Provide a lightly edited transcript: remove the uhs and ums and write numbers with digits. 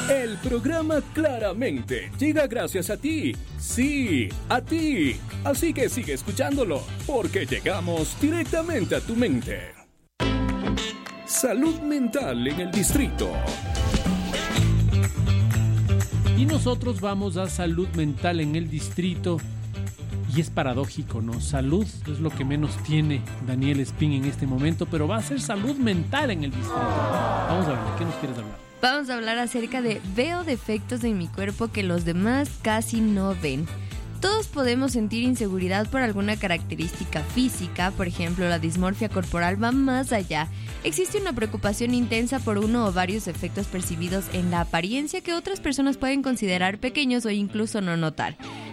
El programa Claramente llega gracias a ti. Sí, a ti. Así que sigue escuchándolo, porque llegamos directamente a tu mente. Salud mental en el distrito. Y nosotros vamos a salud mental en el distrito. Y es paradójico, ¿no? Salud es lo que menos tiene Daniel Espín en este momento, pero va a ser salud mental en el distrito. Vamos a ver, ¿de qué nos quieres hablar? Vamos a hablar acerca de veo defectos en mi cuerpo que los demás casi no ven. Todos podemos sentir inseguridad por alguna característica física, por ejemplo, la dismorfia corporal va más allá. Existe una preocupación intensa por uno o varios efectos percibidos en la apariencia que otras personas pueden considerar pequeños o incluso no notar.